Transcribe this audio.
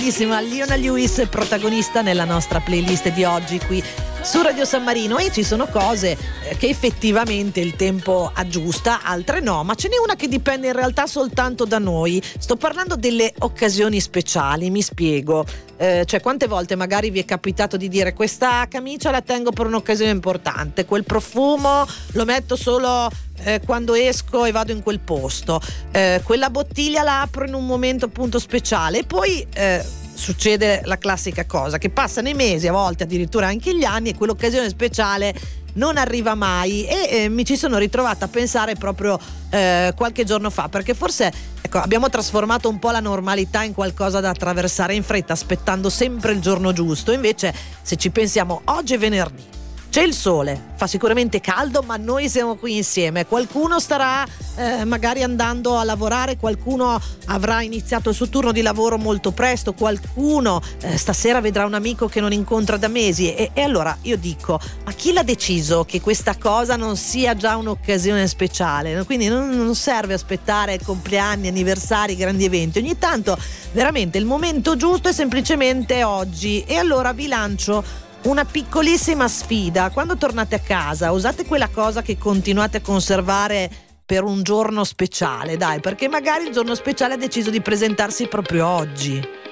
bellissima Leona Lewis, protagonista nella nostra playlist di oggi qui su Radio San Marino. E ci sono cose che effettivamente il tempo aggiusta, altre no, ma ce n'è una che dipende in realtà soltanto da noi. Sto parlando delle occasioni speciali, mi spiego. Cioè, quante volte magari vi è capitato di dire: questa camicia la tengo per un'occasione importante, quel profumo lo metto solo quando esco e vado in quel posto, quella bottiglia la apro in un momento appunto speciale. E poi succede la classica cosa che passano i mesi, a volte addirittura anche gli anni, e quell'occasione speciale non arriva mai. E mi ci sono ritrovata a pensare proprio qualche giorno fa, perché forse abbiamo trasformato un po' la normalità in qualcosa da attraversare in fretta, aspettando sempre il giorno giusto. Invece, se ci pensiamo, oggi è venerdì, c'è il sole, fa sicuramente caldo, ma noi siamo qui insieme. Qualcuno starà magari andando a lavorare, qualcuno avrà iniziato il suo turno di lavoro molto presto, qualcuno stasera vedrà un amico che non incontra da mesi. E allora io dico: ma chi l'ha deciso che questa cosa non sia già un'occasione speciale? Quindi non serve aspettare compleanni, anniversari, grandi eventi. Ogni tanto veramente il momento giusto è semplicemente oggi. E allora vi lancio una piccolissima sfida: quando tornate a casa, usate quella cosa che continuate a conservare per un giorno speciale, dai, perché magari il giorno speciale ha deciso di presentarsi proprio oggi.